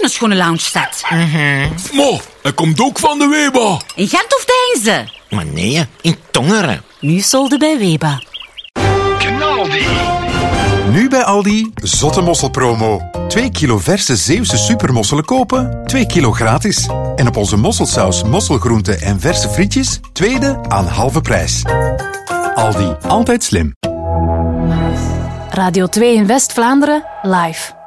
een schone lounge staat. Maar, hij komt ook van de Weba. In Gent of Deinze? Maar nee, in Tongeren. Nu solde bij Weba. Knaldi. Nu bij Aldi, zotte mosselpromo. 2 kilo verse Zeeuwse supermosselen kopen, 2 kilo gratis. En op onze mosselsaus, mosselgroenten en verse frietjes, tweede aan halve prijs. Aldi, altijd slim. Radio 2 in West-Vlaanderen, live.